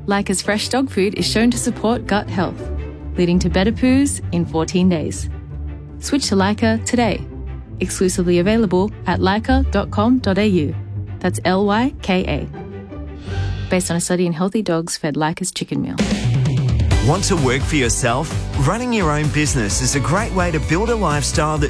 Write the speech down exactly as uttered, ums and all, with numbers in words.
Lyca's fresh dog food is shown to support gut health, leading to better poos in fourteen days. Switch to Lyca today. Exclusively available at lyca dot com dot a u. That's L Y K A. Based on a study in healthy dogs fed Lyca's chicken meal. Want to work for yourself? Running your own business is a great way to build a lifestyle that